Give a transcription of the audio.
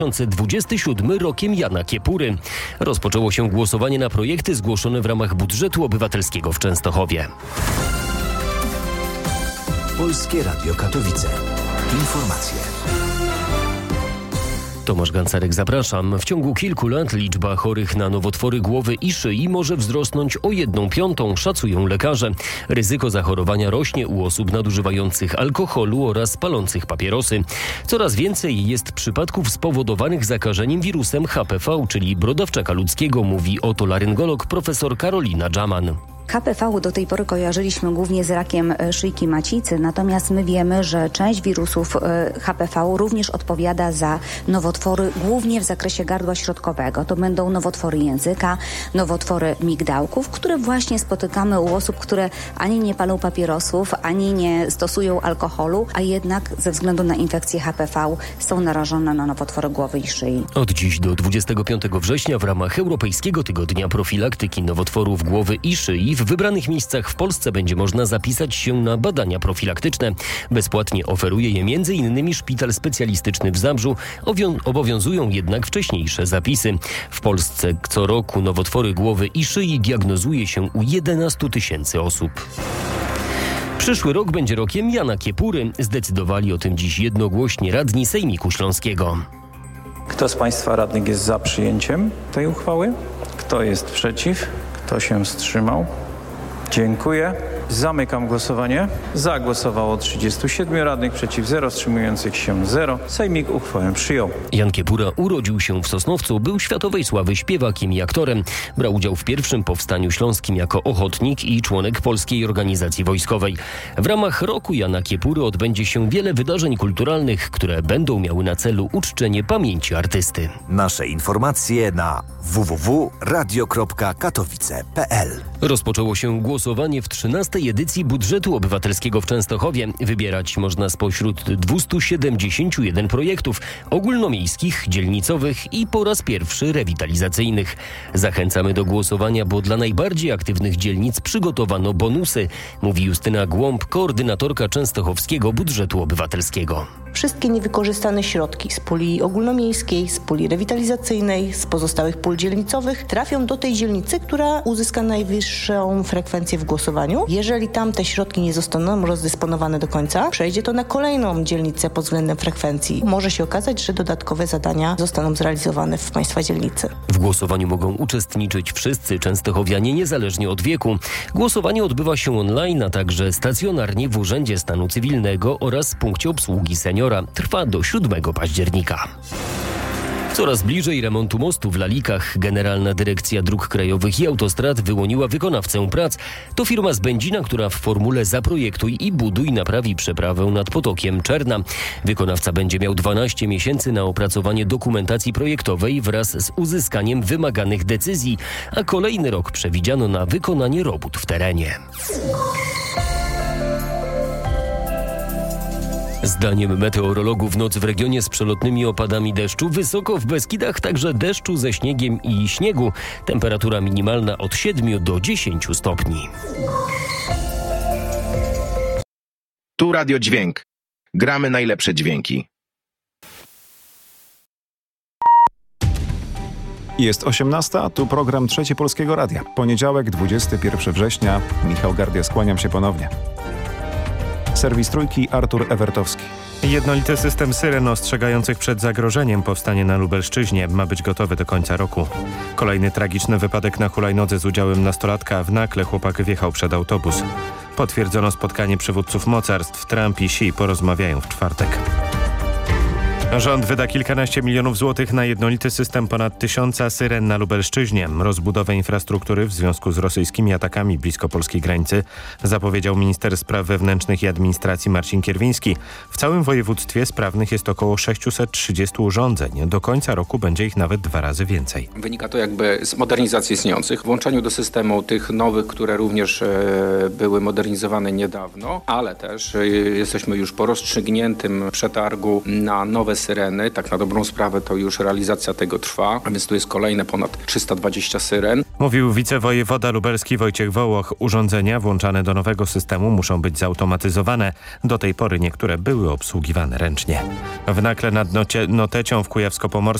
2027 rokiem Jana Kiepury. Rozpoczęło się głosowanie na projekty zgłoszone w ramach budżetu obywatelskiego w Częstochowie. Polskie Radio Katowice. Informacje. Tomasz Gancarek, zapraszam. W ciągu kilku lat liczba chorych na nowotwory głowy i szyi może wzrosnąć o 1/5, szacują lekarze. Ryzyko zachorowania rośnie u osób nadużywających alkoholu oraz palących papierosy. Coraz więcej jest przypadków spowodowanych zakażeniem wirusem HPV, czyli brodawczaka ludzkiego, mówi otolaryngolog profesor Karolina Dżaman. HPV do tej pory kojarzyliśmy głównie z rakiem szyjki macicy, natomiast my wiemy, że część wirusów HPV również odpowiada za nowotwory głównie w zakresie gardła środkowego. To będą nowotwory języka, nowotwory migdałków, które właśnie spotykamy u osób, które ani nie palą papierosów, ani nie stosują alkoholu, a jednak ze względu na infekcję HPV są narażone na nowotwory głowy i szyi. Od dziś do 25 września w ramach Europejskiego Tygodnia Profilaktyki Nowotworów Głowy i Szyi w wybranych miejscach w Polsce będzie można zapisać się na badania profilaktyczne. Bezpłatnie oferuje je m.in. Szpital Specjalistyczny w Zabrzu. Obowiązują jednak wcześniejsze zapisy. W Polsce co roku nowotwory głowy i szyi diagnozuje się u 11 000 osób. Przyszły rok będzie rokiem Jana Kiepury. Zdecydowali o tym dziś jednogłośnie radni Sejmiku Śląskiego. Kto z Państwa radnych jest za przyjęciem tej uchwały? Kto jest przeciw? Kto się wstrzymał? Dziękuję. Zamykam głosowanie. Za głosowało 37 radnych, przeciw 0, wstrzymujących się 0. Sejmik uchwałę przyjął. Jan Kiepura urodził się w Sosnowcu, był światowej sławy śpiewakiem i aktorem. Brał udział w pierwszym powstaniu śląskim jako ochotnik i członek Polskiej Organizacji Wojskowej. W ramach roku Jana Kiepury odbędzie się wiele wydarzeń kulturalnych, które będą miały na celu uczczenie pamięci artysty. Nasze informacje na www.radio.katowice.pl. Rozpoczęło się głosowanie w 13. edycji budżetu obywatelskiego w Częstochowie. Wybierać można spośród 271 projektów ogólnomiejskich, dzielnicowych i po raz pierwszy rewitalizacyjnych. Zachęcamy do głosowania, bo dla najbardziej aktywnych dzielnic przygotowano bonusy, mówi Justyna Głąb, koordynatorka częstochowskiego budżetu obywatelskiego. Wszystkie niewykorzystane środki z puli ogólnomiejskiej, z puli rewitalizacyjnej, z pozostałych pól dzielnicowych trafią do tej dzielnicy, która uzyska najwyższą frekwencję w głosowaniu. Jeżeli tam te środki nie zostaną rozdysponowane do końca, przejdzie to na kolejną dzielnicę pod względem frekwencji. Może się okazać, że dodatkowe zadania zostaną zrealizowane w Państwa dzielnicy. W głosowaniu mogą uczestniczyć wszyscy częstochowianie niezależnie od wieku. Głosowanie odbywa się online, a także stacjonarnie w Urzędzie Stanu Cywilnego oraz punkcie obsługi seniora. Trwa do 7 października. Coraz bliżej remontu mostu w Lalikach. Generalna Dyrekcja Dróg Krajowych i Autostrad wyłoniła wykonawcę prac. To firma z Będzina, która w formule zaprojektuj i buduj naprawi przeprawę nad potokiem Czerna. Wykonawca będzie miał 12 miesięcy na opracowanie dokumentacji projektowej wraz z uzyskaniem wymaganych decyzji, a kolejny rok przewidziano na wykonanie robót w terenie. Zdaniem meteorologów noc w regionie z przelotnymi opadami deszczu, wysoko w Beskidach także deszczu ze śniegiem i śniegu. Temperatura minimalna od 7 do 10 stopni. Tu Radio Dźwięk. Gramy najlepsze dźwięki. Jest 18:00, tu program Trzeci Polskiego Radia. Poniedziałek, 21 września. Michał Gardia, skłaniam się ponownie. Serwis Trójki, Artur Ewertowski. Jednolity system syren ostrzegających przed zagrożeniem powstanie na Lubelszczyźnie. Ma być gotowy do końca roku. Kolejny tragiczny wypadek na hulajnodze z udziałem nastolatka. W Nakle chłopak wjechał przed autobus. Potwierdzono spotkanie przywódców mocarstw. Trump i Xi porozmawiają w czwartek. Rząd wyda kilkanaście milionów złotych na jednolity system ponad 1000 syren na Lubelszczyźnie. Rozbudowę infrastruktury w związku z rosyjskimi atakami blisko polskiej granicy zapowiedział minister spraw wewnętrznych i administracji Marcin Kierwiński. W całym województwie sprawnych jest około 630 urządzeń. Do końca roku będzie ich nawet 2 razy więcej. Wynika to jakby z modernizacji istniejących, włączeniu do systemu tych nowych, które również były modernizowane niedawno, ale też jesteśmy już po rozstrzygniętym przetargu na nowe syreny. Tak na dobrą sprawę to już realizacja tego trwa, a więc tu jest kolejne ponad 320 syren. Mówił wicewojewoda lubelski Wojciech Wołoch. Urządzenia włączane do nowego systemu muszą być zautomatyzowane. Do tej pory niektóre były obsługiwane ręcznie. W Nakle nad Notecią w Kujawsko-Pomorskim